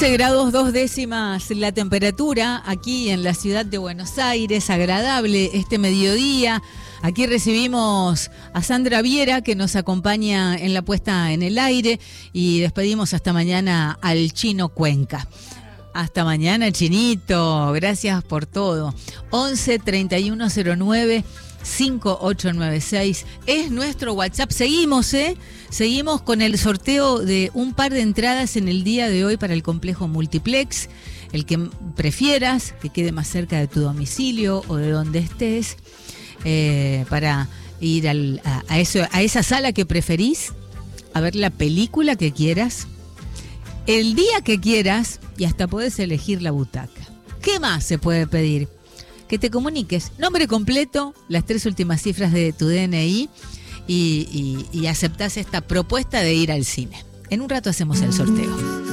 11 grados 2 décimas la temperatura aquí en la ciudad de Buenos Aires, agradable este mediodía. Aquí recibimos a Sandra Viera, que nos acompaña en la puesta en el aire, y despedimos hasta mañana al Chino Cuenca. Hasta mañana, Chinito, gracias por todo. 11 3109 5896 es nuestro WhatsApp. Seguimos con el sorteo de un par de entradas en el día de hoy para el complejo Multiplex, el que prefieras, que quede más cerca de tu domicilio o de donde estés, para ir a esa sala que preferís, a ver la película que quieras, el día que quieras, y hasta podés elegir la butaca. ¿Qué más se puede pedir? Que te comuniques, nombre completo, las 3 últimas cifras de tu DNI y aceptás esta propuesta de ir al cine. En un rato hacemos el sorteo.